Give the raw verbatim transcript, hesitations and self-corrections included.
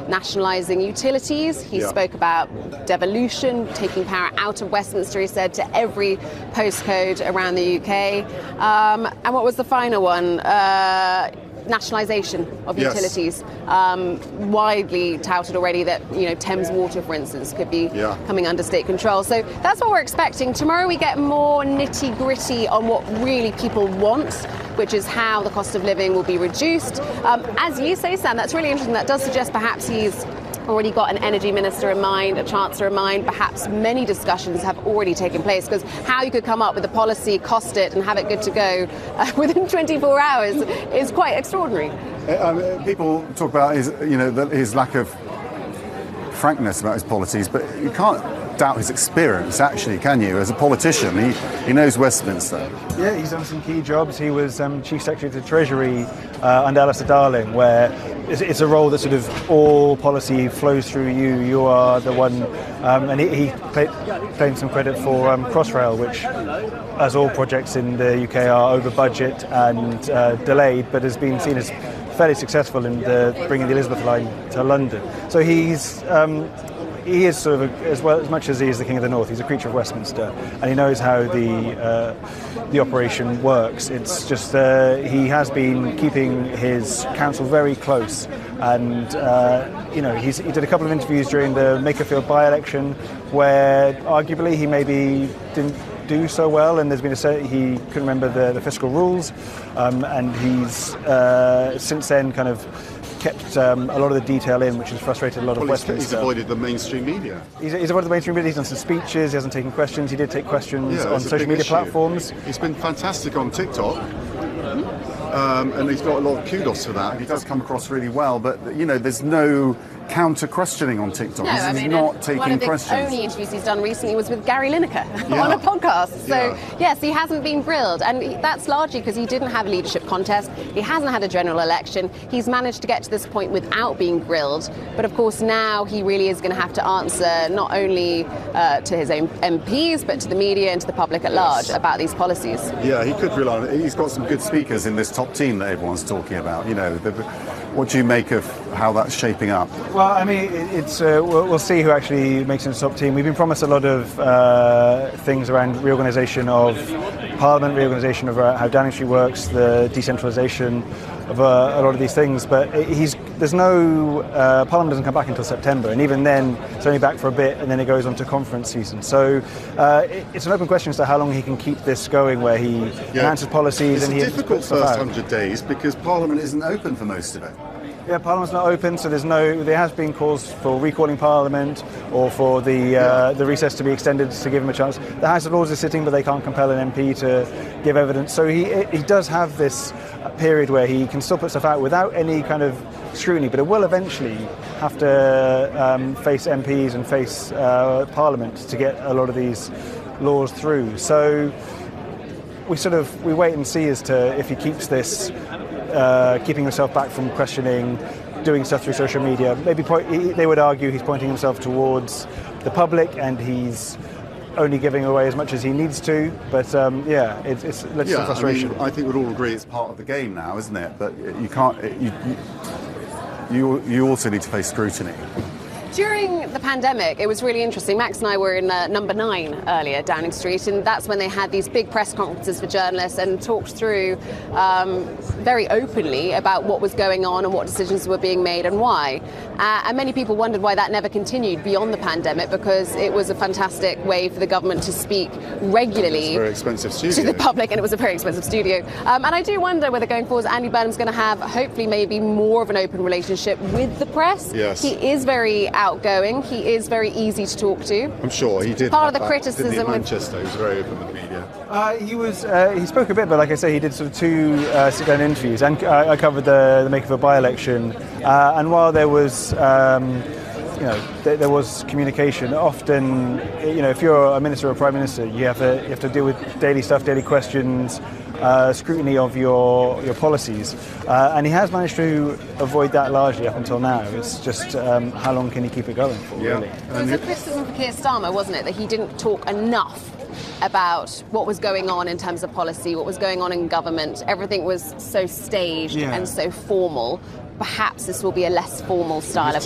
nationalising utilities. He yeah. spoke about devolution, taking power out of Westminster, he said, to every postcode around the U K. Um, and what was the final one? Uh, nationalisation of yes. utilities. Um, widely touted already that, you know, Thames Water, for instance, could be yeah. coming under state control. So that's what we're expecting. Tomorrow we get more nitty-gritty on what really people want, which is how the cost of living will be reduced. Um, as you say, Sam, that's really interesting. That does suggest perhaps he's already got an energy minister in mind, a chancellor in mind. Perhaps many discussions have already taken place, because how you could come up with a policy, cost it, and have it good to go uh, within twenty-four hours is quite extraordinary. Uh, um, people talk about his, you know, his lack of frankness about his policies, but you can't doubt his experience, actually, can you? As a politician, he, he knows Westminster. Yeah, he's done some key jobs. He was um, Chief Secretary to the Treasury uh, under Alistair Darling, where it's, it's a role that sort of all policy flows through you. You are the one, um, and he, he claimed some credit for um, Crossrail, which, as all projects in the U K, are over budget and uh, delayed, but has been seen as fairly successful in the, bringing the Elizabeth line to London. So he's um, he is sort of, a, as well as much as he is the King of the North, he's a creature of Westminster, and he knows how the uh, the operation works. It's just uh, he has been keeping his council very close, and uh, you know he's, he did a couple of interviews during the Makerfield by-election where arguably he maybe didn't do so well, and there's been a say he couldn't remember the, the fiscal rules, um, and he's uh, since then kind of kept um, a lot of the detail in, which has frustrated a lot well, of he's, Westminster. He's avoided the mainstream media. He's, he's avoided the mainstream media. He's done some speeches. He hasn't taken questions. He did take questions yeah, on social media issue. platforms. He's been fantastic on TikTok. Um, and he's got a lot of kudos for that. He does come across really well, but you know, there's no counter-questioning on TikTok. No, he's I mean, not taking one of the questions. only interviews he's done recently was with Gary Lineker yeah. on a podcast. So yeah. yes, he hasn't been grilled, and he, that's largely because he didn't have a leadership contest. He hasn't had a general election. He's managed to get to this point without being grilled. But of course, now he really is going to have to answer not only uh, to his own M Ps, but to the media and to the public at large yes. about these policies. Yeah, he could rely on it. He's got some good speakers in this top team that everyone's talking about. You know, the, what do you make of how that's shaping up? Well, I mean, it's uh, we'll, we'll see who actually makes it into the top team. We've been promised a lot of uh, things around reorganisation of Parliament, reorganisation of uh, how Downing Street works, the decentralisation of uh, a lot of these things. But he's there's no uh, Parliament doesn't come back until September, and even then it's only back for a bit, and then it goes on to conference season. So uh, it, it's an open question as to how long he can keep this going, where he yeah. announces policies it's and he It's a difficult first out. hundred days because Parliament isn't open for most of it. Yeah, Parliament's not open, so there's no. There has been calls for recalling Parliament or for the uh, the recess to be extended to give him a chance. The House of Lords is sitting, but they can't compel an M P to give evidence. So he he does have this period where he can still put stuff out without any kind of scrutiny, but it will eventually have to um, face M Ps and face uh, Parliament to get a lot of these laws through. So we sort of we wait and see as to if he keeps this. Uh, keeping himself back from questioning, doing stuff through social media. Maybe point, he, they would argue he's pointing himself towards the public and he's only giving away as much as he needs to. But um, yeah, it, it's let's yeah, frustration. I mean, I think we'd all agree it's part of the game now, isn't it? But you can't. You you, you also need to face scrutiny. During the pandemic, it was really interesting. Max and I were in uh, number nine earlier, Downing Street, and that's when they had these big press conferences for journalists and talked through um, very openly about what was going on and what decisions were being made and why. Uh, and many people wondered why that never continued beyond the pandemic, because it was a fantastic way for the government to speak regularly it's a very expensive studio. to the public, and it was a very expensive studio. Um, and I do wonder whether going forward, Andy Burnham's going to have, hopefully, maybe more of an open relationship with the press. Yes. He is very outgoing. He is very easy to talk to. I'm sure he did. Part of the that, criticism didn't he, in with Manchester, he was very open with the media. Uh, he was. Uh, he spoke a bit, but like I say, he did sort of two uh, sit-down interviews, and uh, I covered the, the Makerfield by-election. Uh, and while there was, um, you know, th- there was communication. Often, you know, if you're a minister or a prime minister, you have to you have to deal with daily stuff, daily questions. Uh, scrutiny of your your policies, uh, and he has managed to avoid that largely up until now. It's just um, how long can he keep it going for, yeah. really? It was a criticism for Keir Starmer, wasn't it, that he didn't talk enough about what was going on in terms of policy, what was going on in government. Everything was so staged yeah. and so formal. Perhaps this will be a less formal style of